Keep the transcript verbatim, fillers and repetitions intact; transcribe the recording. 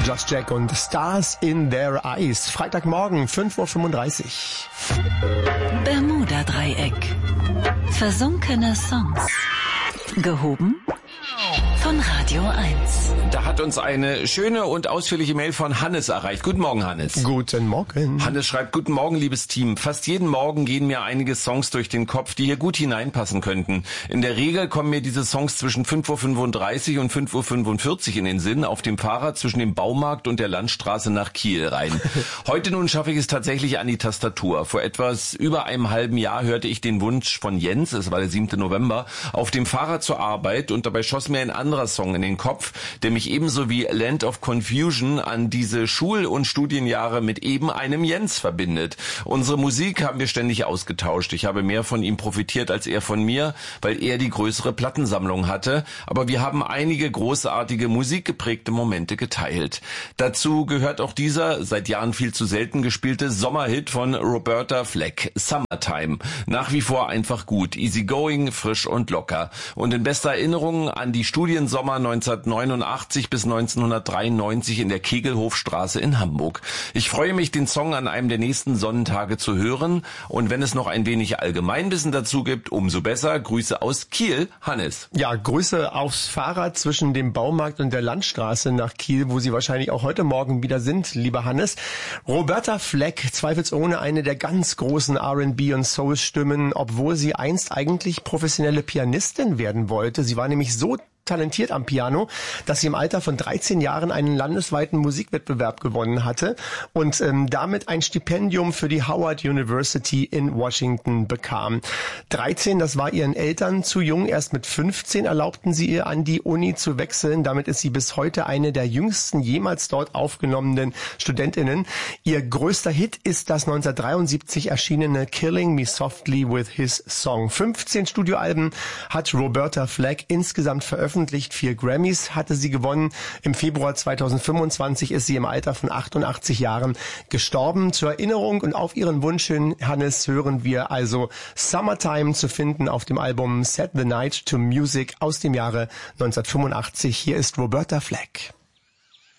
Just Jack und Stars in Their Eyes. Freitagmorgen, fünf Uhr fünfunddreißig. Bermuda-Dreieck. Versunkene Songs. Gehoben von Radio eins. Da hat uns eine schöne und ausführliche Mail von Hannes erreicht. Guten Morgen, Hannes. Guten Morgen. Hannes schreibt, guten Morgen, liebes Team. Fast jeden Morgen gehen mir einige Songs durch den Kopf, die hier gut hineinpassen könnten. In der Regel kommen mir diese Songs zwischen fünf Uhr fünfunddreißig und fünf Uhr fünfundvierzig in den Sinn, auf dem Fahrrad zwischen dem Baumarkt und der Landstraße nach Kiel rein. Heute nun schaffe ich es tatsächlich an die Tastatur. Vor etwas über einem halben Jahr hörte ich den Wunsch von Jens, es war der siebte November, auf dem Fahrrad zur Arbeit, und dabei schoss mir ein anderer Song in den Kopf, der mich ebenso wie Land of Confusion an diese Schul- und Studienjahre mit eben einem Jens verbindet. Unsere Musik haben wir ständig ausgetauscht. Ich habe mehr von ihm profitiert als er von mir, weil er die größere Plattensammlung hatte. Aber wir haben einige großartige musikgeprägte Momente geteilt. Dazu gehört auch dieser, seit Jahren viel zu selten gespielte Sommerhit von Roberta Fleck, Summertime. Nach wie vor einfach gut, easygoing, frisch und locker. Und in bester Erinnerung an die Studiensommer neunzehnhundertneunundachtzig bis neunzehnhundertdreiundneunzig in der Kegelhofstraße in Hamburg. Ich freue mich, den Song an einem der nächsten Sonnentage zu hören. Und wenn es noch ein wenig Allgemeinwissen dazu gibt, umso besser. Grüße aus Kiel, Hannes. Ja, Grüße aufs Fahrrad zwischen dem Baumarkt und der Landstraße nach Kiel, wo Sie wahrscheinlich auch heute Morgen wieder sind, lieber Hannes. Roberta Fleck, zweifelsohne eine der ganz großen R and B- und Soul-Stimmen, obwohl sie einst eigentlich professionelle Pianistin werden wollte. Sie war nämlich so talentiert am Piano, dass sie im Alter von dreizehn Jahren einen landesweiten Musikwettbewerb gewonnen hatte und ähm, damit ein Stipendium für die Howard University in Washington bekam. dreizehn, das war ihren Eltern zu jung. Erst mit fünfzehn erlaubten sie ihr, an die Uni zu wechseln. Damit ist sie bis heute eine der jüngsten jemals dort aufgenommenen Studentinnen. Ihr größter Hit ist das neunzehnhundertdreiundsiebzig erschienene Killing Me Softly with His Song. fünfzehn Studioalben hat Roberta Fleck insgesamt veröffentlicht. Vier Grammys hatte sie gewonnen. Im Februar zweitausendfünfundzwanzig ist sie im Alter von achtundachtzig Jahren gestorben. Zur Erinnerung und auf ihren Wunsch hin, Hannes, hören wir also Summertime, zu finden auf dem Album Set the Night to Music aus dem Jahre neunzehnhundertfünfundachtzig. Hier ist Roberta Fleck.